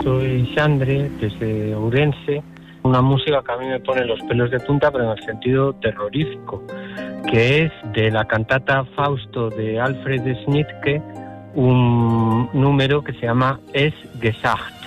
Soy Xandre, desde Ourense. Una música que a mí me pone los pelos de punta, pero en el sentido terrorífico, que es de la cantata Fausto de Alfred Schnittke, un número que se llama Es Gesagt.